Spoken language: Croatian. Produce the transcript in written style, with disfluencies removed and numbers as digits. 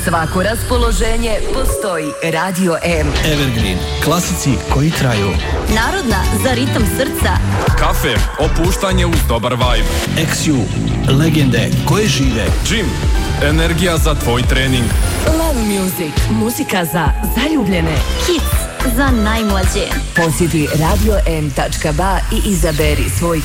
svako raspoloženje postoji Radio M. Evergreen, klasici koji traju. Narodna za ritam srca. Kafe, opuštanje uz dobar vibe. XU, legende koje žive. Gym, energija za tvoj trening. Love Music, muzika za zaljubljene. Kids za najmlađe. Posjeti radio.m.ba i izaberi svoj